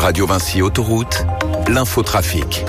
Radio Vinci Autoroute, l'infotrafic.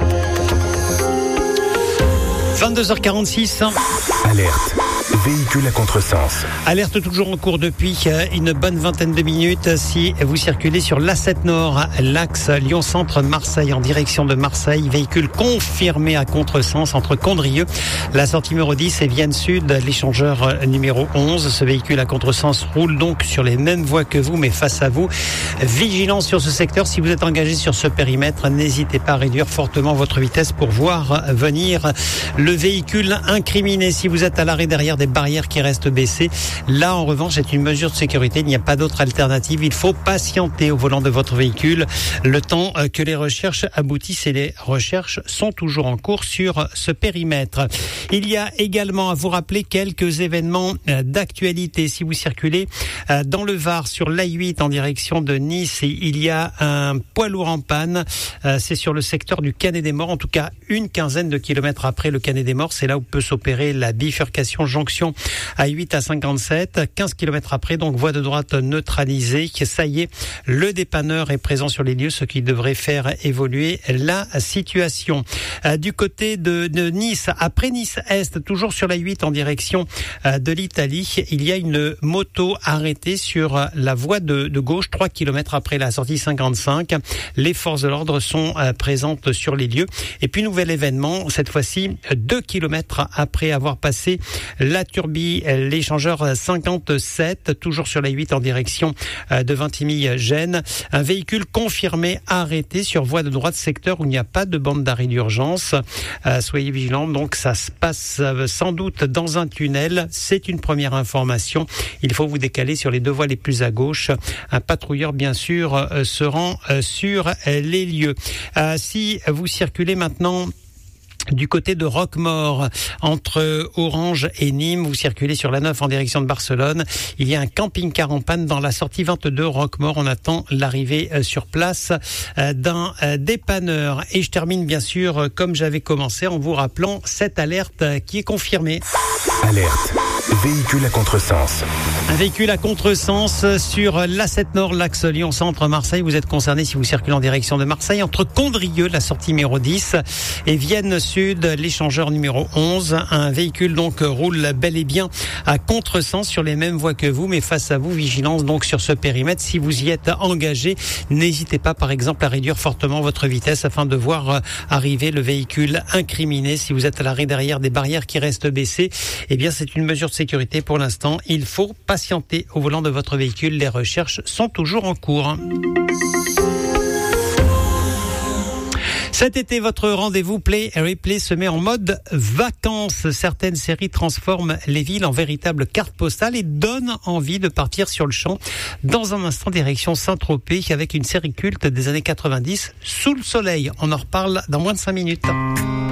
22h46. Alerte. Véhicule à contresens. Alerte toujours en cours depuis une bonne vingtaine de minutes. Si vous circulez sur l'A7 Nord, l'axe Lyon-Centre-Marseille en direction de Marseille, véhicule confirmé à contresens entre Condrieu, la sortie numéro 10 et Vienne Sud, l'échangeur numéro 11. Ce véhicule à contresens roule donc sur les mêmes voies que vous, mais face à vous. Vigilance sur ce secteur. Si vous êtes engagé sur ce périmètre, n'hésitez pas à réduire fortement votre vitesse pour voir venir le véhicule incriminé. Si vous êtes à l'arrêt derrière des barrières qui restent baissées, là en revanche c'est une mesure de sécurité, il n'y a pas d'autre alternative. Il faut patienter au volant de votre véhicule le temps que les recherches aboutissent, et les recherches sont toujours en cours sur ce périmètre. Il y a également à vous rappeler quelques événements d'actualité. Si vous circulez dans le Var sur l'A8 en direction de Nice, il y a un poids lourd en panne, c'est sur le secteur du Canet des Morts, en tout cas une quinzaine de kilomètres après le Canet des Morts, c'est là où peut s'opérer la bifurcation jonction A8 à 57, 15 km après, donc voie de droite neutralisée. Ça y est, le dépanneur est présent sur les lieux, ce qui devrait faire évoluer la situation. Du côté de Nice, après Nice-Est, toujours sur la 8 en direction de l'Italie, il y a une moto arrêtée sur la voie de gauche, 3 km après la sortie 55. Les forces de l'ordre sont présentes sur les lieux. Et puis, nouvel événement, cette fois-ci, 2 km après avoir passé la Turbie, l'échangeur 57, toujours sur la 8 en direction de Vintimille-Gênes. Un véhicule confirmé arrêté sur voie de droite, secteur où il n'y a pas de bande d'arrêt d'urgence. Soyez vigilants, donc ça se passe sans doute dans un tunnel. C'est une première information. Il faut vous décaler sur les deux voies les plus à gauche. Un patrouilleur, bien sûr, se rend sur les lieux. Si vous circulez maintenant du côté de Roquemaure, entre Orange et Nîmes, vous circulez sur la 9 en direction de Barcelone. Il y a un camping-car en panne dans la sortie 22 Roquemaure. On attend l'arrivée sur place d'un dépanneur. Et je termine bien sûr, comme j'avais commencé, en vous rappelant cette alerte qui est confirmée. Alerte. Véhicule à contresens. Un véhicule à contresens sur l'A7 Nord, l'axe Lyon-Centre-Marseille. Vous êtes concerné si vous circulez en direction de Marseille, entre Condrieu, la sortie numéro 10, et Vienne Sud, l'échangeur numéro 11. Un véhicule donc roule bel et bien à contresens sur les mêmes voies que vous, mais face à vous, vigilance donc sur ce périmètre. Si vous y êtes engagé, n'hésitez pas par exemple à réduire fortement votre vitesse afin de voir arriver le véhicule incriminé. Si vous êtes à l'arrêt derrière des barrières qui restent baissées, eh bien c'est une mesure de sécurité pour l'instant. Il faut patienter au volant de votre véhicule. Les recherches sont toujours en cours. Cet été, votre rendez-vous Play et Replay se met en mode vacances. Certaines séries transforment les villes en véritables cartes postales et donnent envie de partir sur le champ. Dans un instant, direction Saint-Tropez avec une série culte des années 90, Sous le soleil. On en reparle dans moins de 5 minutes.